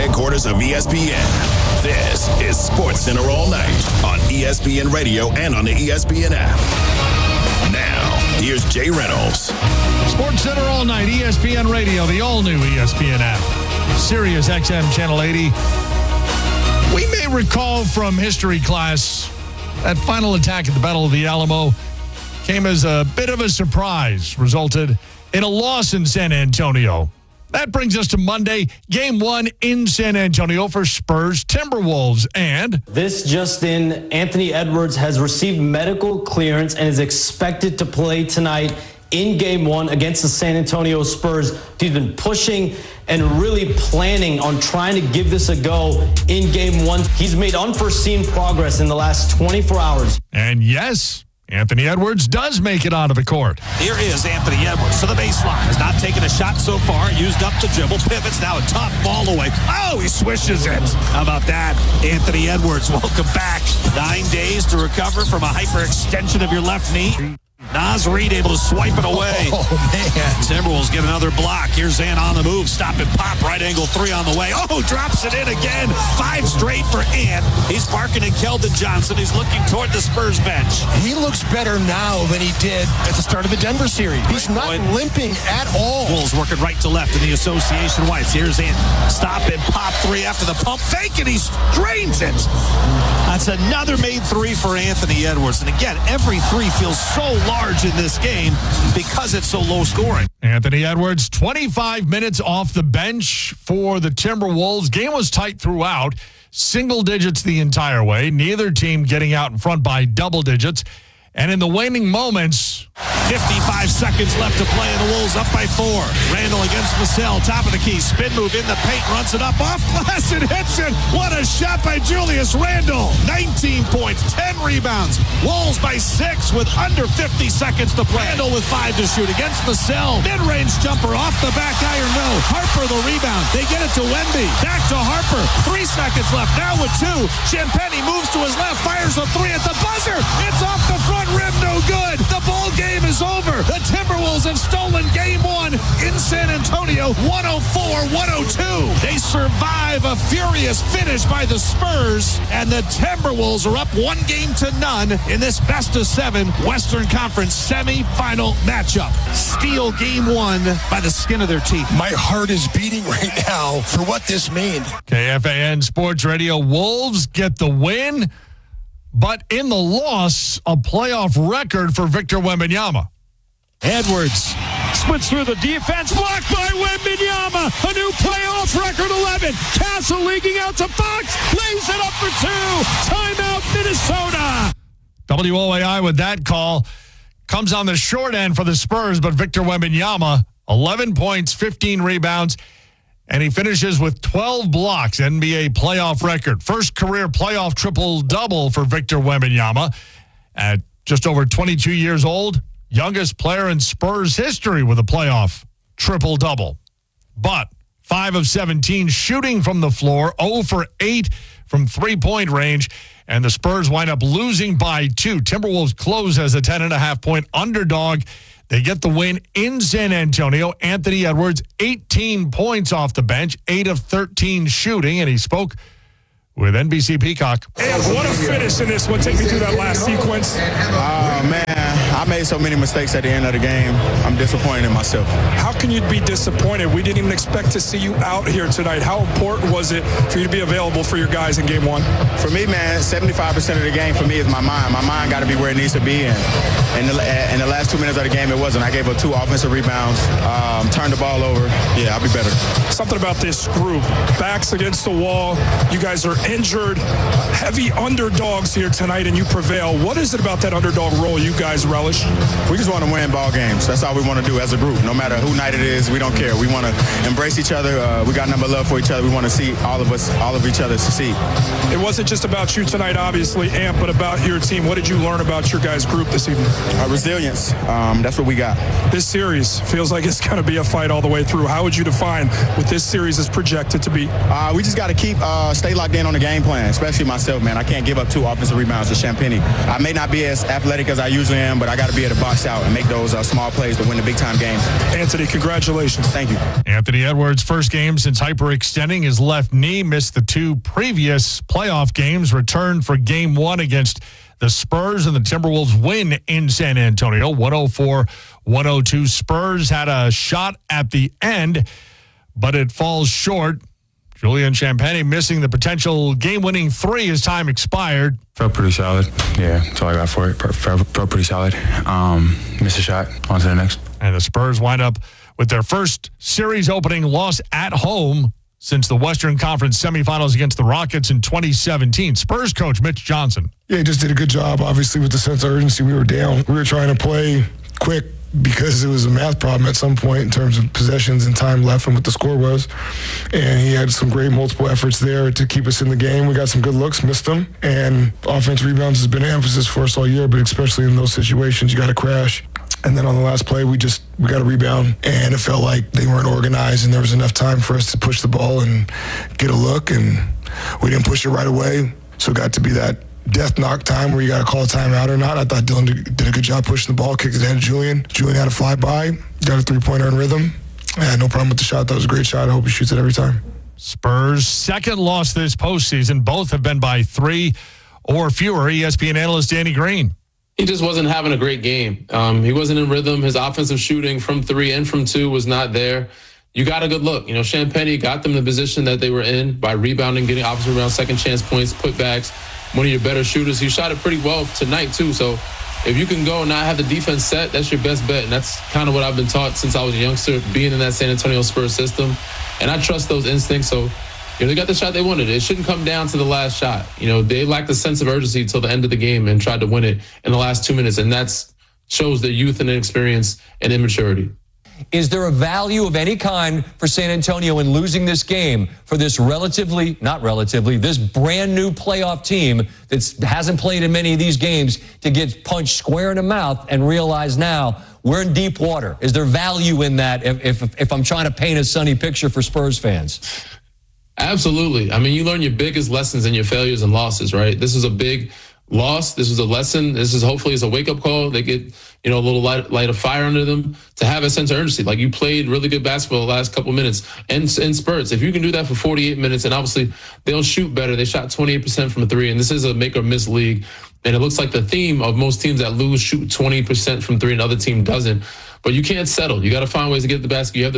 headquarters of ESPN. This is SportsCenter All Night on ESPN Radio and on the ESPN app. Now, here's Jay Reynolds. SportsCenter All Night, ESPN Radio, the all-new ESPN app, Sirius XM Channel 80. We may recall from history class that final attack at the Battle of the Alamo came as a bit of a surprise, resulted in a loss in San Antonio. That brings us to Monday, Game 1 in San Antonio for Spurs Timberwolves. And this just in, Anthony Edwards has received medical clearance and is expected to play tonight in Game 1 against the San Antonio Spurs. He's been pushing and really planning on trying to give this a go in Game 1. He's made unforeseen progress in the last 24 hours. And yes, Anthony Edwards does make it onto the court. Here is Anthony Edwards to the baseline. Has not taken a shot so far. Used up the dribble. Pivots. Now a tough ball away. Oh, he swishes it. How about that? Anthony Edwards, welcome back. 9 days to recover from a hyperextension of your left knee. Naz Reid able to swipe it away. Oh, man. Timberwolves get another block. Here's Ant on the move. Stop and pop. Right angle three on the way. Oh, drops it in again. 5 straight for Ant. He's marking at Keldon Johnson. He's looking toward the Spurs bench. He looks better now than he did at the start of the Denver series. He's not limping at all. Wolves working right to left in the association whites. Here's Ant. Stop and pop three after the pump fake, and he drains it. That's another made three for Anthony Edwards. And again, every three feels so large in this game because it's so low scoring. Anthony Edwards, 25 minutes off the bench for the Timberwolves. Game was tight throughout, single digits the entire way. Neither team getting out in front by double digits. And in the waning moments, 55 seconds left to play, and the Wolves up by 4. Randall against Vassell, top of the key, spin move in the paint, runs it up, off glass, and hits it. What a shot by Julius Randle. 19 points, 10 rebounds. Wolves by 6 with under 50 seconds to play. Randall with 5 to shoot against Vassell. Mid-range jumper off the back iron, no. Harper the rebound. They get it to Wemby. Back to Harper. 3 seconds left, now with 2. Champagnie moves to his left, fires a 3 at the buzzer. It's off the front rim, no good. The ball game is over. The Timberwolves have stolen Game 1 in San Antonio, 104-102. They survive a furious finish by the Spurs, and the Timberwolves are up 1-0 in this best-of-7 Western Conference semifinal matchup. Steal Game 1 by the skin of their teeth. My heart is beating right now for what this means. KFAN Sports Radio, Wolves get the win. But in the loss, a playoff record for Victor Wembanyama. Edwards splits through the defense, blocked by Wembanyama. A new playoff record, 11. Castle leaking out to Fox, lays it up for 2. Timeout, Minnesota. WOAI with that call comes on the short end for the Spurs, but Victor Wembanyama, 11 points, 15 rebounds, and he finishes with 12 blocks, NBA playoff record. First career playoff triple-double for Victor Wembanyama at just over 22 years old. Youngest player in Spurs history with a playoff triple-double. But 5 of 17 shooting from the floor, 0 for 8 from three-point range, and the Spurs wind up losing by 2. Timberwolves close as a 10.5-point underdog. They get the win in San Antonio. Anthony Edwards, 18 points off the bench, 8 of 13 shooting, and he spoke with NBC Peacock. And what a finish in this one. Take me through that last sequence. Man, I made so many mistakes at the end of the game. I'm disappointed in myself. How can you be disappointed? We didn't even expect to see you out here tonight. How important was it for you to be available for your guys in Game 1? For me, man, 75% of the game for me is my mind. My mind got to be where it needs to be. And in the last 2 minutes of the game, it wasn't. I gave up 2 offensive rebounds, turned the ball over. Yeah, I'll be better. Something about this group. Backs against the wall. You guys are injured. Heavy underdogs here tonight, and you prevail. What is it about that underdog role you guys relish? We just want to win ball games. That's all we want to do as a group. No matter who night it is, we don't care. We want to embrace each other. We got number love for each other. We want to see all of each other succeed. It wasn't just about you tonight, obviously, Ant, but about your team. What did you learn about your guys' group this evening? Resilience. That's what we got. This series feels like it's going to be a fight all the way through. How would you define what this series is projected to be? We just got to stay locked in on the game plan, especially myself, man. I can't give up 2 offensive rebounds to Champagnie. I may not be as athletic as I usually am, but I got got to be able to box out and make those small plays to win the big-time games. Anthony, congratulations. Thank you. Anthony Edwards' first game since hyperextending his left knee, missed the 2 previous playoff games, returned for Game 1 against the Spurs, and the Timberwolves win in San Antonio, 104-102. Spurs had a shot at the end, but it falls short. Julian Champagnie missing the potential game-winning 3 as time expired. Felt pretty solid. Yeah, that's all I got for it. Felt pretty solid. Missed a shot. On to the next. And the Spurs wind up with their first series opening loss at home since the Western Conference semifinals against the Rockets in 2017. Spurs coach Mitch Johnson. Yeah, he just did a good job, obviously, with the sense of urgency. We were down. We were trying to play quick because it was a math problem at some point in terms of possessions and time left and what the score was. And he had some great multiple efforts there to keep us in the game. We got some good looks, missed them. And offense rebounds has been an emphasis for us all year, but especially in those situations, you got to crash. And then on the last play, we got a rebound, and it felt like they weren't organized, and there was enough time for us to push the ball and get a look, and we didn't push it right away. So it got to be that death knock time where you got to call a timeout or not. I thought Dylan did a good job pushing the ball, kicked it ahead of Julian. Julian had a fly-by, got a three-pointer in rhythm. I had no problem with the shot. That was a great shot. I hope he shoots it every time. Spurs' second loss this postseason. Both have been by 3 or fewer. ESPN analyst Danny Green. He just wasn't having a great game. He wasn't in rhythm. His offensive shooting from 3 and from 2 was not there. You got a good look. You know, Champagnie got them in the position that they were in by rebounding, getting offensive rebounds, second chance points, putbacks. One of your better shooters. He shot it pretty well tonight, too. So if you can go and not have the defense set, that's your best bet. And that's kind of what I've been taught since I was a youngster, being in that San Antonio Spurs system. And I trust those instincts. So, you know, they got the shot they wanted. It shouldn't come down to the last shot. You know, they lacked a sense of urgency until the end of the game and tried to win it in the last 2 minutes. And that shows their youth and inexperience and immaturity. Is there a value of any kind for San Antonio in losing this game for this this brand new playoff team that hasn't played in many of these games to get punched square in the mouth and realize now we're in deep water? Is there value in that if I'm trying to paint a sunny picture for Spurs fans? Absolutely. I mean, you learn your biggest lessons in your failures and losses, right? This is a big loss. This was a lesson. This is hopefully a wake-up call. They get, you know, a little light of fire under them to have a sense of urgency. Like, you played really good basketball the last couple minutes and in spurts. If you can do that for 48 minutes, and obviously they'll shoot better. They shot 28% from 3, and this is a make or miss league. And it looks like the theme of most teams that lose shoot 20% from 3 and the other team doesn't. But you can't settle. You got to find ways to get the basket. You have the